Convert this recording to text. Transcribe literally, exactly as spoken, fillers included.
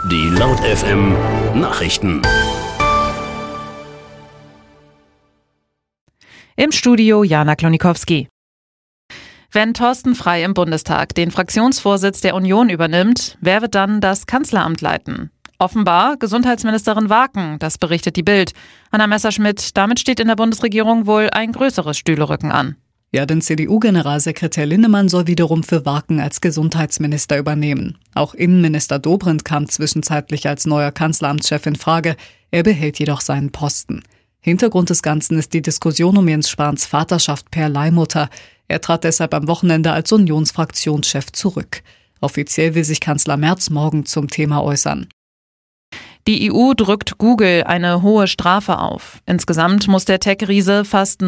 Die Laut F M Nachrichten. Im Studio Jana Klonikowski. Wenn Thorsten Frey im Bundestag den Fraktionsvorsitz der Union übernimmt, wer wird dann das Kanzleramt leiten? Offenbar Gesundheitsministerin Waken, das berichtet die Bild. Anna Messerschmidt, damit steht in der Bundesregierung wohl ein größeres Stühlerücken an. Ja, denn C D U-Generalsekretär Linnemann soll wiederum für Waken als Gesundheitsminister übernehmen. Auch Innenminister Dobrindt kam zwischenzeitlich als neuer Kanzleramtschef in Frage. Er behält jedoch seinen Posten. Hintergrund des Ganzen ist die Diskussion um Jens Spahns Vaterschaft per Leihmutter. Er trat deshalb am Wochenende als Unionsfraktionschef zurück. Offiziell will sich Kanzler Merz morgen zum Thema äußern. Die E U drückt Google eine hohe Strafe auf. Insgesamt muss der Tech-Riese fast